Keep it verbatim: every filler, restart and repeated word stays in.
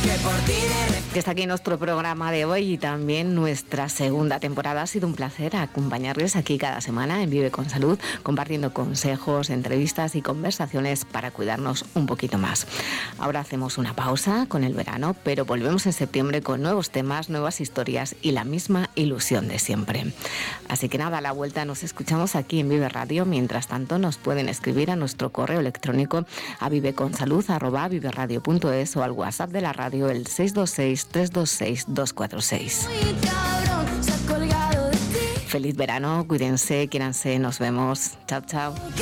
Que está aquí nuestro programa de hoy y también nuestra segunda temporada. Ha sido un placer acompañarles aquí cada semana en Vive con Salud, compartiendo consejos, entrevistas y conversaciones para cuidarnos un poquito más. Ahora hacemos una pausa con el verano, pero volvemos en septiembre con nuevos temas, nuevas historias y la misma ilusión de siempre. Así que nada, a la vuelta nos escuchamos aquí en Vive Radio. Mientras tanto, nos pueden escribir a nuestro correo electrónico a viveconsalud arroba viveradio punto es o al WhatsApp de la radio el seis dos seis, tres dos seis, dos cuatro seis. Feliz verano, cuídense, quiéranse, nos vemos. Chao, chao.